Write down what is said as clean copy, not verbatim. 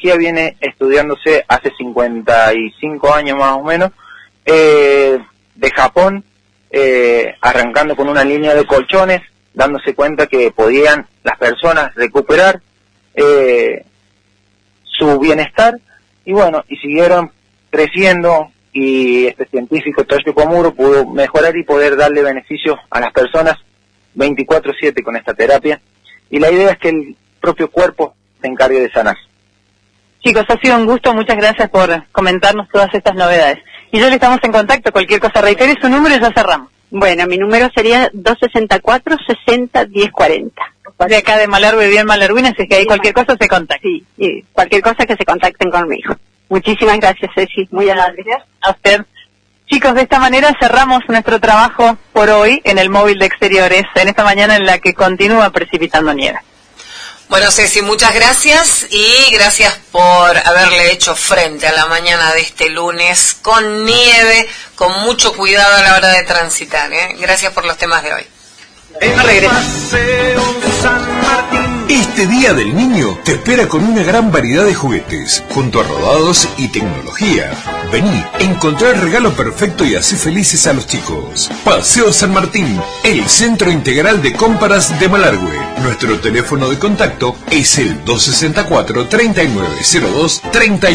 tecnología viene estudiándose hace 55 años más o menos, de Japón, arrancando con una línea de colchones, dándose cuenta que podían las personas recuperar su bienestar, y bueno, y siguieron creciendo, y este científico Toshio Komuro pudo mejorar y poder darle beneficios a las personas 24/7 con esta terapia, y la idea es que el propio cuerpo se encargue de sanar. Chicos, ha sido un gusto, muchas gracias por comentarnos todas estas novedades. Y ya le estamos en contacto, cualquier cosa, reitere su número y ya cerramos. Bueno, mi número sería 264-60-1040. De acá de Malargüe, bien Malargüe, así que ahí cualquier cosa se contacta. Sí, cualquier cosa que se contacten conmigo. Muchísimas gracias, Ceci, muy amable. A usted. Chicos, de esta manera cerramos nuestro trabajo por hoy en el móvil de exteriores, en esta mañana en la que continúa precipitando nieve. Bueno, Ceci, muchas gracias y gracias por haberle hecho frente a la mañana de este lunes con nieve, con mucho cuidado a la hora de transitar, ¿eh? Gracias por los temas de hoy. Este Día del Niño te espera con una gran variedad de juguetes, junto a rodados y tecnología. Vení, encontrá el regalo perfecto y hacé felices a los chicos. Paseo San Martín, el centro integral de compras de Malargüe. Nuestro teléfono de contacto es el 264-3902-31.